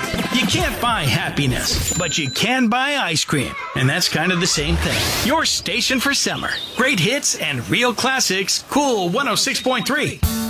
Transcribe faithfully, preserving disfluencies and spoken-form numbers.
You can't buy happiness, but you can buy ice cream. And that's kind of the same thing. Your station for summer. Great hits and real classics. Cool one oh six point three.